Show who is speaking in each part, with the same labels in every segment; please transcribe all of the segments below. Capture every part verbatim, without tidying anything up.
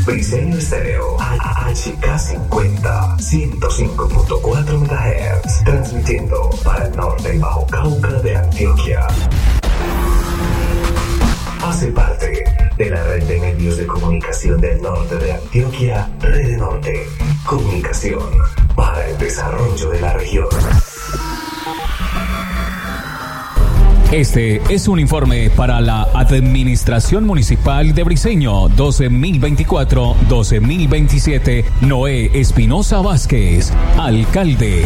Speaker 1: Briseño Estéreo, H K cincuenta, ciento cinco punto cuatro megahertz, transmitiendo para el norte y Bajo Cauca de Antioquia. Hace parte de la red de medios de comunicación del norte de Antioquia, Red Norte, comunicación para el desarrollo de la región.
Speaker 2: Este es un informe para la Administración Municipal de Briseño doce mil veinticuatro a doce mil veintisiete. Noé Espinosa Vázquez, alcalde.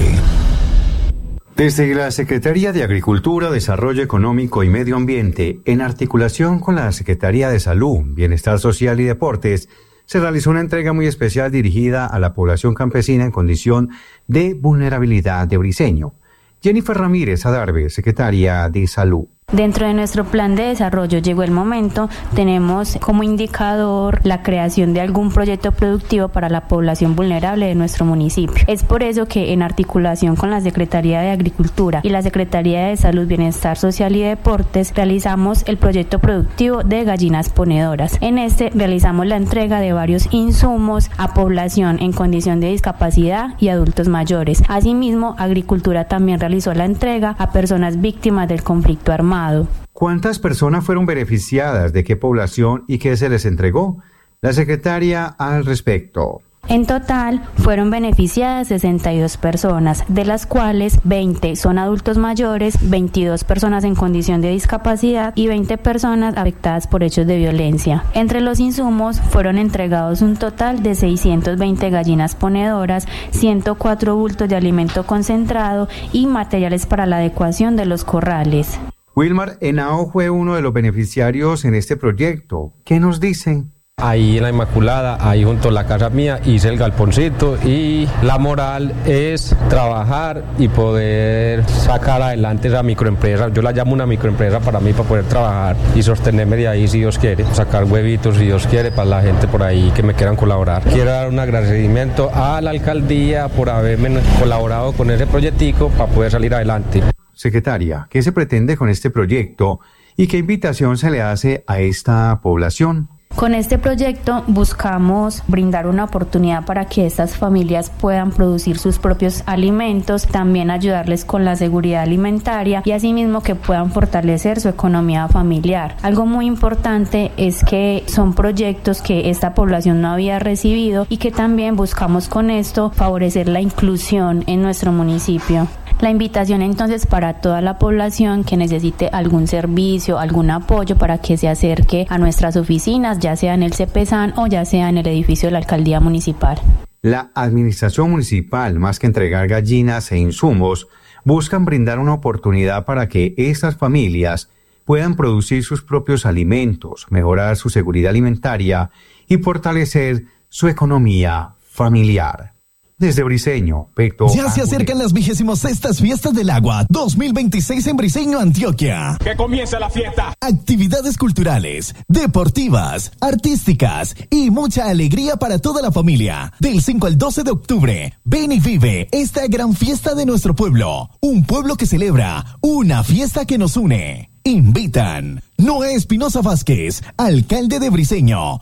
Speaker 3: Desde la Secretaría de Agricultura, Desarrollo Económico y Medio Ambiente, en articulación con la Secretaría de Salud, Bienestar Social y Deportes, se realizó una entrega muy especial dirigida a la población campesina en condición de vulnerabilidad de Briseño. Jennifer Ramírez Adarve, Secretaria de Salud.
Speaker 4: Dentro de nuestro plan de desarrollo llegó el momento, tenemos como indicador la creación de algún proyecto productivo para la población vulnerable de nuestro municipio. Es por eso que en articulación con la Secretaría de Agricultura y la Secretaría de Salud, Bienestar Social y Deportes realizamos el proyecto productivo de gallinas ponedoras. En este realizamos la entrega de varios insumos a población en condición de discapacidad y adultos mayores. Asimismo, Agricultura también realizó la entrega a personas víctimas del conflicto armado.
Speaker 3: ¿Cuántas personas fueron beneficiadas? ¿De qué población y qué se les entregó? La secretaria al respecto.
Speaker 4: En total fueron beneficiadas sesenta y dos personas, de las cuales veinte son adultos mayores, veintidós personas en condición de discapacidad y veinte personas afectadas por hechos de violencia. Entre los insumos fueron entregados un total de seiscientas veinte gallinas ponedoras, ciento cuatro bultos de alimento concentrado y materiales para la adecuación de los corrales.
Speaker 3: Wilmar Henao fue uno de los beneficiarios en este proyecto. ¿Qué nos dicen?
Speaker 5: Ahí en la Inmaculada, ahí junto a la casa mía, hice el galponcito y la moral es trabajar y poder sacar adelante esa microempresa. Yo la llamo una microempresa para mí, para poder trabajar y sostenerme de ahí si Dios quiere, sacar huevitos si Dios quiere para la gente por ahí que me quieran colaborar. Quiero dar un agradecimiento a la alcaldía por haberme colaborado con ese proyectico para poder salir adelante.
Speaker 3: Secretaria, ¿qué se pretende con este proyecto y qué invitación se le hace a esta población?
Speaker 4: Con este proyecto buscamos brindar una oportunidad para que estas familias puedan producir sus propios alimentos, también ayudarles con la seguridad alimentaria y asimismo que puedan fortalecer su economía familiar. Algo muy importante es que son proyectos que esta población no había recibido y que también buscamos con esto favorecer la inclusión en nuestro municipio. La invitación entonces para toda la población que necesite algún servicio, algún apoyo para que se acerque a nuestras oficinas, ya sea en el CEPESAN o ya sea en el edificio de la Alcaldía Municipal.
Speaker 3: La Administración Municipal, más que entregar gallinas e insumos, buscan brindar una oportunidad para que estas familias puedan producir sus propios alimentos, mejorar su seguridad alimentaria y fortalecer su economía familiar. Desde Briseño, Pecto.
Speaker 6: Ya se acercan las vigésimas sextas Fiestas del Agua dos mil veintiséis en Briseño, Antioquia.
Speaker 7: ¡Que comience la fiesta!
Speaker 6: Actividades culturales, deportivas, artísticas y mucha alegría para toda la familia. Del cinco al doce de octubre, ven y vive esta gran fiesta de nuestro pueblo. Un pueblo que celebra, una fiesta que nos une. Invitan Noé Espinosa Vázquez, alcalde de Briseño.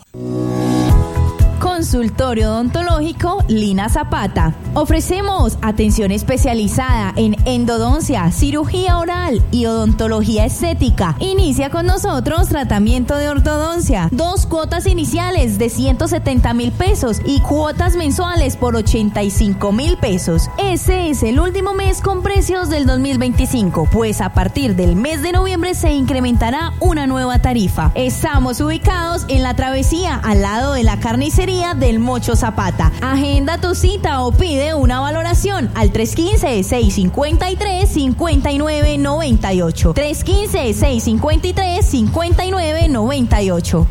Speaker 8: Consultorio odontológico Lina Zapata. Ofrecemos atención especializada en endodoncia, cirugía oral y odontología estética. Inicia con nosotros tratamiento de ortodoncia. Dos cuotas iniciales de ciento setenta mil pesos y cuotas mensuales por ochenta y cinco mil pesos. Ese es el último mes con precios del dos mil veinticinco, pues a partir del mes de noviembre se incrementará una nueva tarifa. Estamos ubicados en la travesía al lado de la carnicería del Mocho Zapata. Agenda tu cita o pide una valoración al tres uno cinco, seis cinco tres, cinco nueve nueve ocho. tres uno cinco, seis cinco tres, cinco nueve nueve ocho.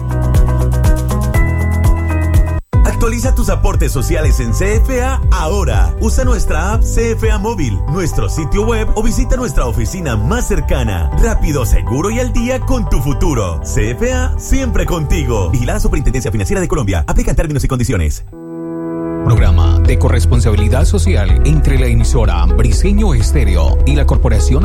Speaker 9: Actualiza tus aportes sociales en C F A ahora. Usa nuestra app C F A Móvil, nuestro sitio web o visita nuestra oficina más cercana. Rápido, seguro y al día con tu futuro. C F A, siempre contigo. Vigilada Superintendencia Financiera de Colombia. Aplican términos y condiciones.
Speaker 2: Programa de corresponsabilidad social entre la emisora Briseño Estéreo y la Corporación